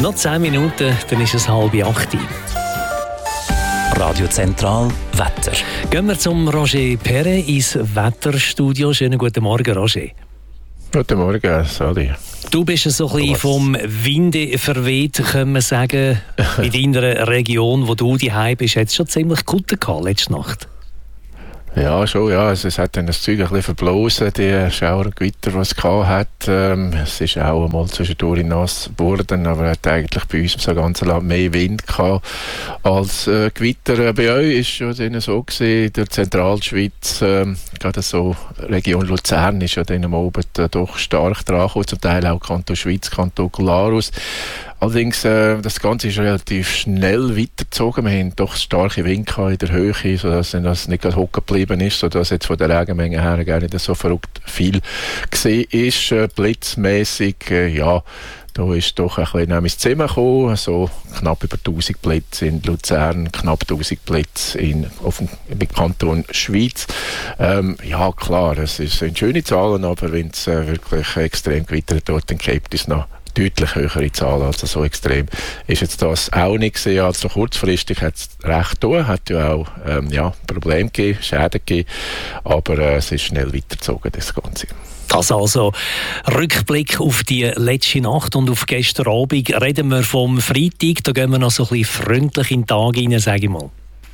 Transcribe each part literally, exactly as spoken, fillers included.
Noch zehn Minuten, dann ist es halb acht. Radio Zentral Wetter. Gehen wir zum Roger Perret ins Wetterstudio. Schönen guten Morgen, Roger. Guten Morgen, Sali. Du bist so ein bisschen vom Winde verweht, können wir sagen. In deiner Region, wo du daheim bist, hat es schon ziemlich Kutten gehabt letzte Nacht. Ja, schon, ja. Also, es hat dann das Zeug ein bisschen verblasen, die Schauer und Gewitter, die es gehabt hat. Ähm, es ist auch einmal zwischendurch nass geworden, aber es hat eigentlich bei uns so ganz Land mehr Wind gehabt als äh, Gewitter. Bei euch war es ja so gewesen, in der Zentralschweiz, äh, gerade so Region Luzern ist ja dann am Abend äh, doch stark dran gekommen, zum Teil auch Kanton Schweiz, Kanton Glarus. Allerdings, äh, das Ganze ist relativ schnell weitergezogen. Wir haben doch starke Wind in der Höhe, sodass das nicht hocken geblieben ist, sodass jetzt von der Regenmenge her gar nicht so verrückt viel gesehen ist. Äh, blitzmässig, äh, ja, da ist doch ein bisschen ins Zimmer gekommen, so knapp über tausend Blitze in Luzern, knapp tausend Blitze in, auf dem, im Kanton Schweiz. Ähm, ja, klar, es sind schöne Zahlen, aber wenn es äh, wirklich extrem gewittert wird, dann gibt es noch deutlich höhere Zahlen, also so extrem ist jetzt das auch nicht gesehen. Also kurzfristig hat es recht getan, hat ja auch ähm, ja, Probleme gegeben, Schäden gegeben, aber äh, es ist schnell weitergezogen, das Ganze. Das also Rückblick auf die letzte Nacht und auf gestern Abend. Reden wir vom Freitag, da gehen wir noch so ein bisschen freundlich in den Tag rein, sage ich mal.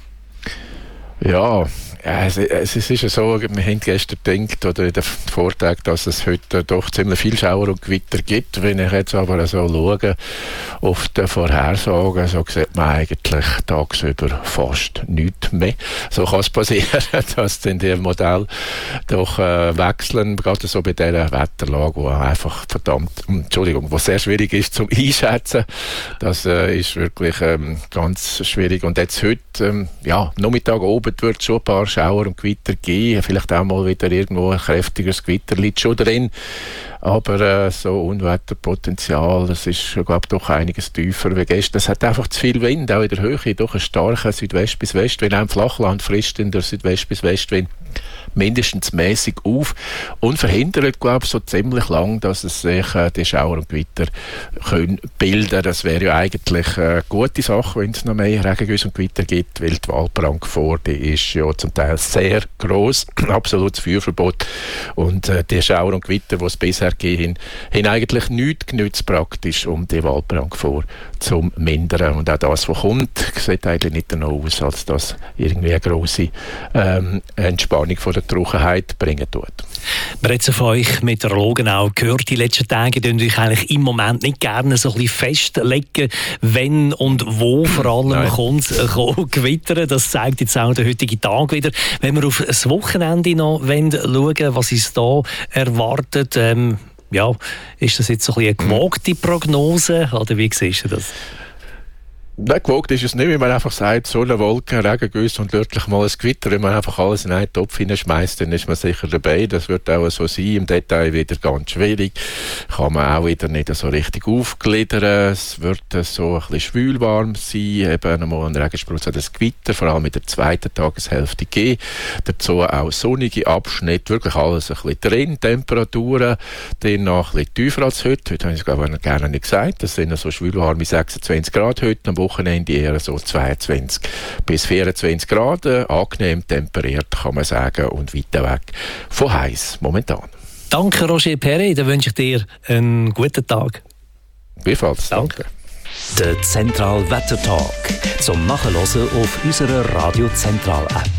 Ja, Ja, es, es, es ist ja so, wir haben gestern gedacht, oder in den Vortag, dass es heute doch ziemlich viel Schauer und Gewitter gibt. Wenn ich jetzt aber so schaue, auf die Vorhersagen, so sieht man eigentlich tagsüber fast nichts mehr. So kann es passieren, dass dann die Modelle doch äh, wechseln, gerade so bei dieser Wetterlage, wo einfach verdammt, Entschuldigung, wo sehr schwierig ist zum Einschätzen. Das äh, ist wirklich ähm, ganz schwierig. Und jetzt heute, ähm, ja, Nachmittag, Abend wird es schon ein paar Schauer und Gewitter geben, vielleicht auch mal wieder irgendwo ein kräftiges Gewitter liegt schon drin, aber äh, so Unwetterpotenzial, das ist, glaube ich, doch einiges tiefer wie gestern. Es hat einfach zu viel Wind, auch in der Höhe, doch ein starker Südwest- bis Westwind, auch im Flachland frisst in der Südwest- bis Westwind mindestens mäßig auf und verhindert, glaube ich, so ziemlich lang, dass es sich äh, die Schauer und Gewitter können bilden. Das wäre ja eigentlich eine gute Sache, wenn es noch mehr Regengüsse und Gewitter gibt, weil die Waldbrandgefahr, die ist ja zum Teil sehr gross, absolutes Feuerverbot und äh, die Schauer und Gewitter, die es bisher gegeben haben, haben eigentlich nichts genützt praktisch, um die Waldbrandgefahr zu mindern. Und auch das, was kommt, sieht eigentlich nicht danach aus, als dass irgendwie eine grosse ähm, Entspannung von der Trockenheit bringen tut. Wir haben jetzt von euch Meteorologen auch gehört, die letzten Tage, die euch eigentlich im Moment nicht gerne so ein bisschen festlegen, wenn und wo vor allem kommt es gewittern. Das zeigt jetzt auch der heutige Tag wieder. Wenn wir auf das Wochenende noch schauen wollen, was uns da erwartet, ähm, ja, ist das jetzt so ein bisschen eine gewagte Prognose, oder wie siehst du das? Nein, gewogt ist es nicht, wenn man einfach sagt, Sonne, Wolken, Regengüsse und örtlich mal ein Gewitter. Wenn man einfach alles in einen Topf hineinschmeißt, dann ist man sicher dabei. Das wird auch so sein. Im Detail wieder ganz schwierig. Kann man auch wieder nicht so richtig aufgliedern. Es wird so ein bisschen schwülwarm sein. Eben einmal ein Regensprutz hat das Gewitter, vor allem in der zweiten Tageshälfte geben. Dazu auch sonnige Abschnitte. Wirklich alles ein bisschen drin. Temperaturen dann noch ein bisschen tiefer als heute. Heute habe ich es, glaube ich, gerne nicht gesagt. Das sind so schwülwarme sechsundzwanzig Grad heute. Am Wochenende eher so zweiundzwanzig bis vierundzwanzig Grad, äh, angenehm temperiert, kann man sagen, und weiter weg von heiß momentan. Danke, Roger Perret, dann wünsche ich dir einen guten Tag. Gleichfalls, danke. Der Zentral Wetter Talk zum Nachhören auf unserer Radio Zentral App.